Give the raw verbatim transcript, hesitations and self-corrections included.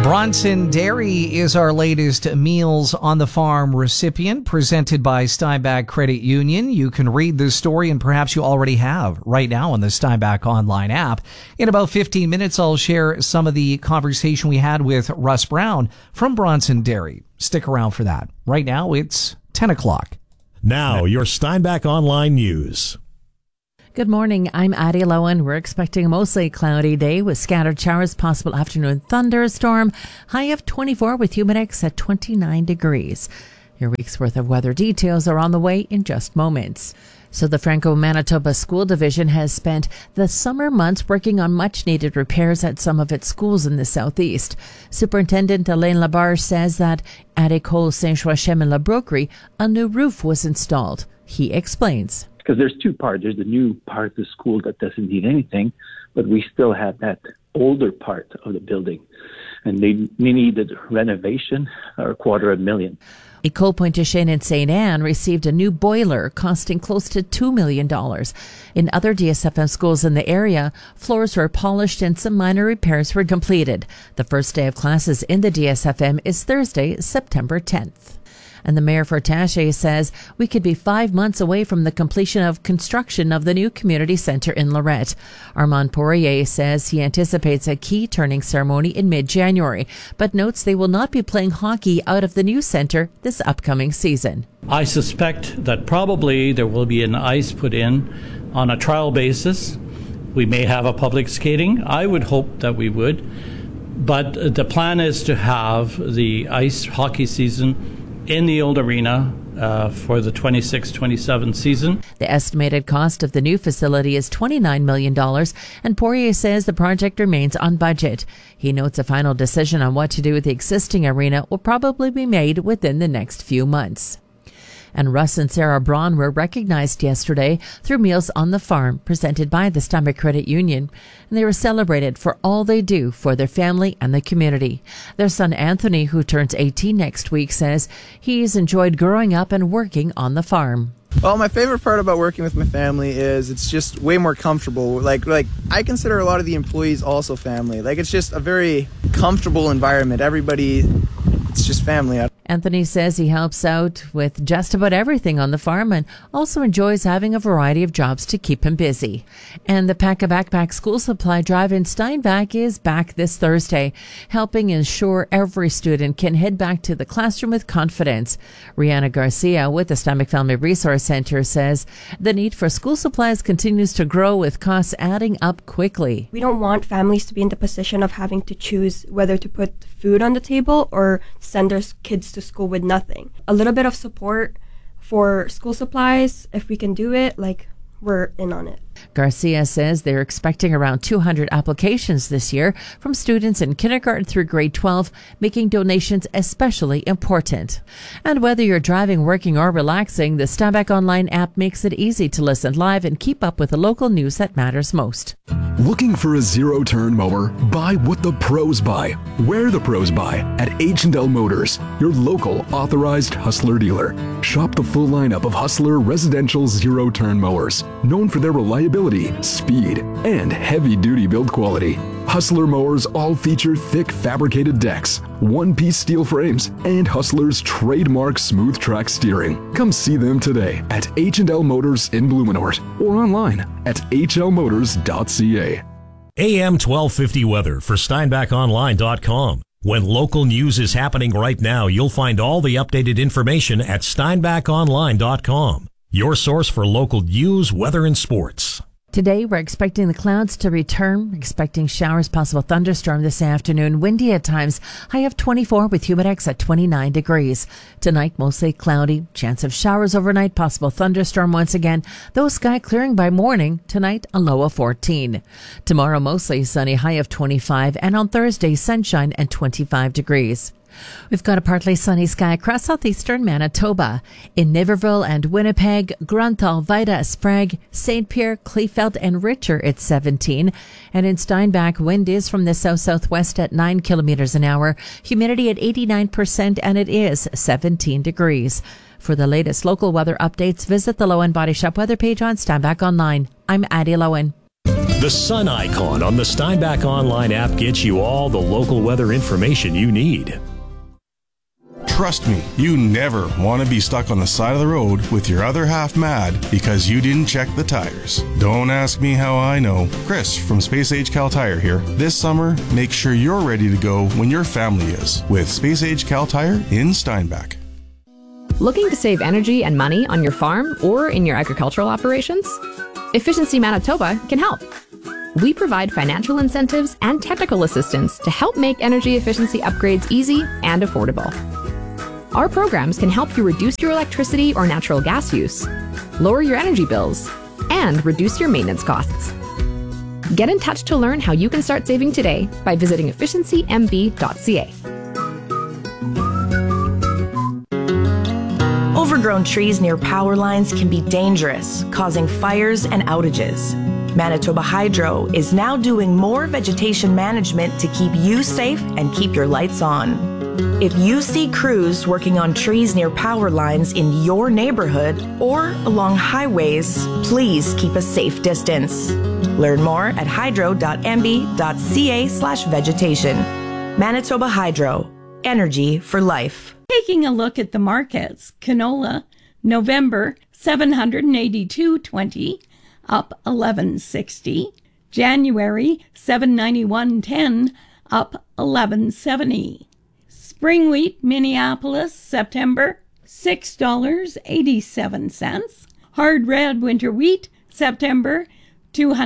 Bronson Dairy is our latest Meals on the Farm recipient, presented by Steinbach Credit Union. You can read this story, and perhaps you already have right now on the Steinbach online app. In about fifteen minutes, I'll share some of the conversation we had with Russ Brown from Bronson Dairy. Stick around for that. Right now, it's ten o'clock. Now, your Steinbach Online News. Good morning. I'm Addie Lowen. We're expecting a mostly cloudy day with scattered showers, possible afternoon thunderstorm. High of twenty-four with humidex at twenty-nine degrees. Your week's worth of weather details are on the way in just moments. So the Franco-Manitoba School Division has spent the summer months working on much-needed repairs at some of its schools in the southeast. Superintendent Alain Labarge says that at École Saint-Joachim and La Broquerie, a new roof was installed. He explains. Because there's two parts. There's the new part of the school that doesn't need anything, but we still have that older part of the building. And they needed renovation, or a quarter of a million. École Pointe-Chêne in Saint Anne received a new boiler costing close to two million dollars. In other D S F M schools in the area, floors were polished and some minor repairs were completed. The first day of classes in the D S F M is Thursday, September tenth. And the mayor for Taché says we could be five months away from the completion of construction of the new community center in Lorette. Armand Poirier says he anticipates a key turning ceremony in mid-January, but notes they will not be playing hockey out of the new center this upcoming season. I suspect that probably there will be an ice put in on a trial basis. We may have a public skating. I would hope that we would. But the plan is to have the ice hockey season in the old arena uh, for the twenty-six twenty-seven season. The estimated cost of the new facility is twenty-nine million dollars, and Poirier says the project remains on budget. He notes a final decision on what to do with the existing arena will probably be made within the next few months. And Russ and Sarah Braun were recognized yesterday through Meals on the Farm, presented by the Steinbach Credit Union. And they were celebrated for all they do for their family and the community. Their son Anthony, who turns eighteen next week, says he's enjoyed growing up and working on the farm. Well, my favorite part about working with my family is it's just way more comfortable. Like, like I consider a lot of the employees also family. Like, it's just a very comfortable environment. Everybody, it's just family. Anthony says he helps out with just about everything on the farm and also enjoys having a variety of jobs to keep him busy. And the Pack a Backpack School Supply Drive in Steinbach is back this Thursday, helping ensure every student can head back to the classroom with confidence. Rihanna Garcia with the Steinbach Family Resource Center says the need for school supplies continues to grow with costs adding up quickly. We don't want families to be in the position of having to choose whether to put food on the table or send their kids to school with nothing. A little bit of support for school supplies, if we can do it, like, we're in on it. Garcia says they're expecting around two hundred applications this year from students in kindergarten through grade twelve, making donations especially important. And whether you're driving, working, or relaxing, the Steinbach Online app makes it easy to listen live and keep up with the local news that matters most. Looking for a zero-turn mower? Buy what the pros buy. Where the pros buy at H and L Motors, your local authorized Hustler dealer. Shop the full lineup of Hustler residential zero-turn mowers, known for their reliability, speed, and heavy-duty build quality. Hustler mowers all feature thick fabricated decks, one-piece steel frames, and Hustler's trademark smooth track steering. Come see them today at H and L Motors in Blumenort or online at h l motors dot c a. A M twelve fifty weather for Steinbach Online dot com. When local news is happening right now, you'll find all the updated information at Steinbach Online dot com. Your source for local news, weather, and sports. Today, we're expecting the clouds to return, expecting showers, possible thunderstorm this afternoon, windy at times, high of twenty-four with humidex at twenty-nine degrees. Tonight, mostly cloudy, chance of showers overnight, possible thunderstorm once again, though sky clearing by morning. Tonight, a low of fourteen. Tomorrow, mostly sunny, high of twenty-five, and on Thursday, sunshine and twenty-five degrees. We've got a partly sunny sky across southeastern Manitoba. In Niverville and Winnipeg, Grunthal, Vida, Sprague, Saint Pierre, Kleefeld, and Richer, it's seventeen. And in Steinbach, wind is from the south-southwest at nine kilometers an hour. Humidity at eighty-nine percent, and it is seventeen degrees. For the latest local weather updates, visit the Lowen Body Shop weather page on Steinbach Online. I'm Addie Lowen. The sun icon on the Steinbach Online app gets you all the local weather information you need. Trust me, you never want to be stuck on the side of the road with your other half mad because you didn't check the tires. Don't ask me how I know. Chris from Space Age Cal Tire here. This summer, make sure you're ready to go when your family is with Space Age Cal Tire in Steinbach. Looking to save energy and money on your farm or in your agricultural operations? Efficiency Manitoba can help. We provide financial incentives and technical assistance to help make energy efficiency upgrades easy and affordable. Our programs can help you reduce your electricity or natural gas use, lower your energy bills, and reduce your maintenance costs. Get in touch to learn how you can start saving today by visiting efficiency m b dot c a. Overgrown trees near power lines can be dangerous, causing fires and outages. Manitoba Hydro is now doing more vegetation management to keep you safe and keep your lights on. If you see crews working on trees near power lines in your neighborhood or along highways, please keep a safe distance. Learn more at hydro dot m b dot c a slash vegetation. Manitoba Hydro, energy for life. Taking a look at the markets, canola, November seven hundred eighty-two twenty, up eleven sixty. January seven ninety-one ten, up eleven seventy. Spring wheat, Minneapolis, September six dollars and eighty-seven cents. Hard red winter wheat, September two hundred